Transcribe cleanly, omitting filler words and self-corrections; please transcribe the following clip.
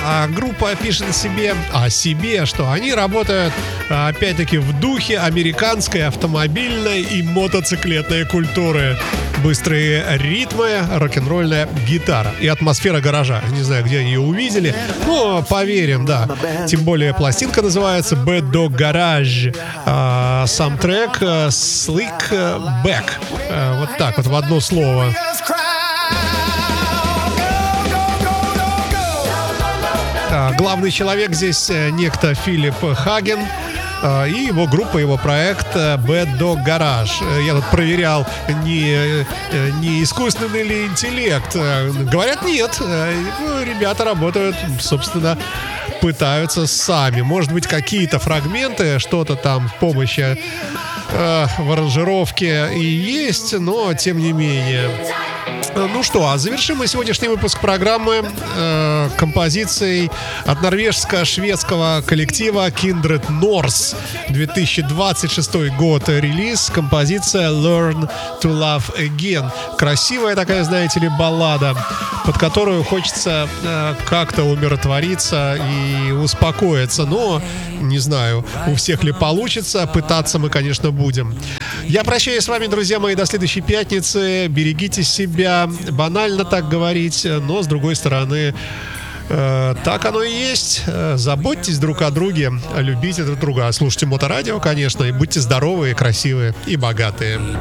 группа пишет о себе, что они работают, опять-таки, в духе американской автомобильной и мотоциклетной культуры. Быстрые ритмы, рок-н-ролльная гитара и атмосфера гаража. Не знаю, где они ее увидели, но поверим, да. Тем более пластинка называется Bad Dog Garage. Сам трек Slick Back. Вот так вот в одно слово. Главный человек здесь некто Филипп Хаген и его группа, его проект Bad Dog Garage. Я тут проверял, не искусственный ли интеллект. Говорят, нет. Ребята работают, собственно, пытаются сами. Может быть, какие-то фрагменты, что-то там в помощи в аранжировке и есть, но тем не менее. Ну что, а завершим мы сегодняшний выпуск программы композицией от норвежско-шведского коллектива Kindred North. 2026 год релиз. Композиция Learn to Love Again. Красивая такая, знаете ли, баллада, под которую хочется как-то умиротвориться и успокоиться. Но, не знаю, у всех ли получится. Пытаться мы, конечно, будем. Я прощаюсь с вами, друзья мои, до следующей пятницы. Берегите себя. Банально так говорить, но с другой стороны, так оно и есть. Заботьтесь друг о друге, любите друг друга. Слушайте Моторадио, конечно, и будьте здоровые, красивые и богатые.